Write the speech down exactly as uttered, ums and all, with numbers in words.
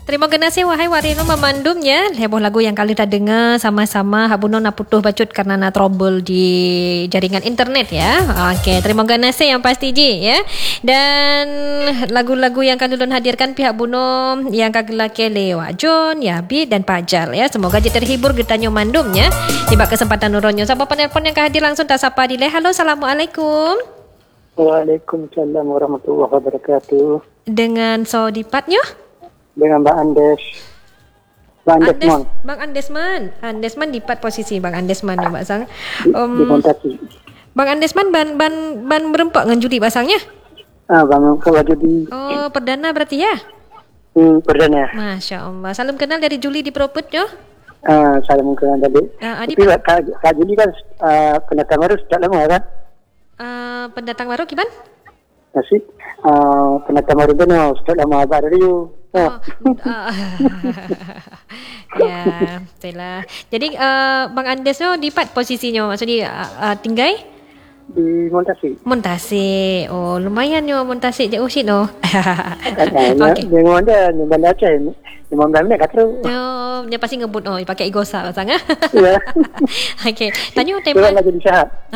Terima kasih wahai Warino memandumnya. Heboh lagu yang kali tak dengar sama-sama Habuno nak putus bacut karena nak trouble di jaringan internet ya. Okey, terima kasih yang pasti Ji ya. Dan lagu-lagu yang kali ulun hadirkan pihak Buno yang kagelake lewat John, Yabi dan Pajal ya. Semoga Ji terhibur getanyo mandumnya. Tiba kesempatan nuronyo. Siapa penelpon yang hadir langsung tak sapa dile. Halo, Assalamualaikum. Waalaikumsalam warahmatullahi wabarakatuh. Dengan Sodipatnya? Dengan Mbak Andes. Mbak Andes, Andesman. Bang Andesman. Andesman di empat posisi Bang Andesman ya Mbak Sang. Um, di Montasi. Bang Andesman ban ban ban berempat dengan judi Basangnya? Ah, Bang kalau judi. Oh, perdana berarti ya? Hmm, perdana. Masya Allah. Salam kenal dari Juli di Proput yo. Ah, saya mungkin tadi. Uh, Adi, Tapi Kak, Kak Juli kan uh, pendatang baru sejak lama kan? uh, pendatang baru gimana? Masih uh, pendatang baru kan oh, sejak lama baru you. Oh, uh, ya, itulah. Jadi uh, Bang Andes tu di empat posisinya, maksudnya uh, uh, tinggai di Montasi. Montasi. Oh, lumayan yo Montasi je usit no. Okey. Dengan dia di Bandar Aceh. lima belas minit kata. Oh, dia pasti ngebut oh, pakai igosa pasang ah. Ya. Okey. Tanya tema lagi di Syahat.